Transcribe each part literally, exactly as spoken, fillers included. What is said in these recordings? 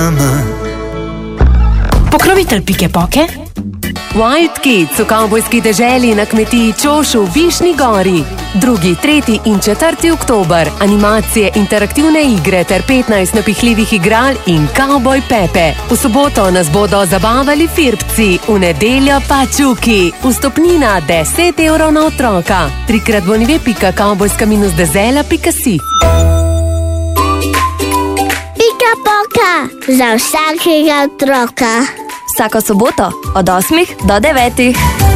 Pokrovitelj Pike Poke? Wild Kids v kavbojski deželi na kmetiji Čošu v Višnji Gori. Drugi, tretji in četrti oktober. Animacije, interaktivne igre ter petnajst napihljivih igral in Kavboj Pepe. V soboto nas bodo zabavali Firpci, v nedeljo pa Čuki. Vstopnina deset evrov na otroka. Trikrat bonive pika kavbojska minus dezela pika si. Pika Poka za vsakega otroka. Vsako soboto od osmih do devetih.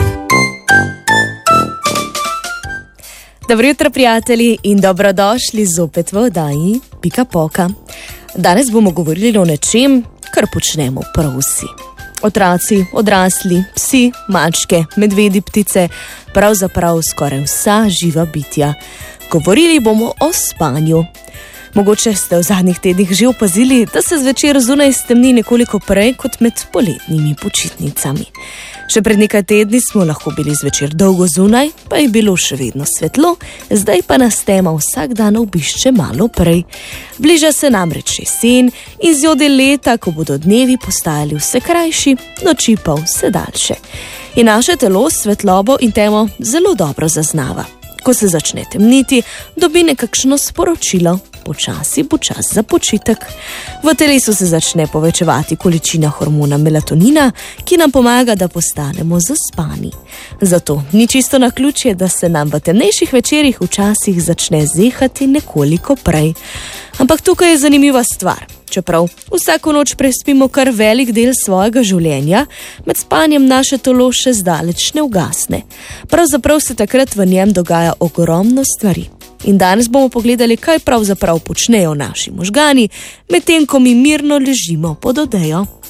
Dobro jutro, prijatelji, in dobrodošli zopet v oddaji Pika Poka. Danes bomo govorili o nečem, kar počnemo prav vsi. Otroci, odrasli, psi, mačke, medvedi, ptice, pravzaprav skoraj vsa živa bitja. Govorili bomo o spanju. Mogoče ste v zadnjih tednih že opazili, da se zvečer zunaj stemni nekoliko prej kot med poletnimi počitnicami. Še pred nekaj tedni smo lahko bili zvečer dolgo zunaj, pa je bilo še vedno svetlo, zdaj pa nas tema vsak dan obišče malo prej. Bliža se namreč jesen in zjode leta, ko bodo dnevi postajali vse krajši, noči pa vse daljše. In naše telo svetlobo in temo zelo dobro zaznava. Ko se začne temniti, dobi nekakšno sporočilo. Počasi bo čas za počitek. V telesu se začne povečevati količina hormona melatonina, ki nam pomaga, da postanemo zaspani. Zato ni čisto naključje, da se nam v temnejših večerih včasih začne zehati nekoliko prej. Ampak tukaj je zanimiva stvar. Čeprav vsako noč prespimo kar velik del svojega življenja, med spanjem naše telo še zdaleč ne ugasne. Pravzaprav se takrat v njem dogaja ogromno stvari. In danes bomo pogledali, kaj pravzaprav počnejo naši možgani, medtem ko mi mirno ležimo pod odejo.